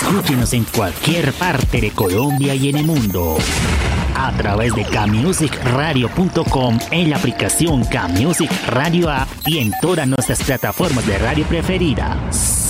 Escúchenos en cualquier parte de Colombia y en el mundo a través de kmusicradio.com, en la aplicación Kmusic Radio App y en todas nuestras plataformas de radio preferidas.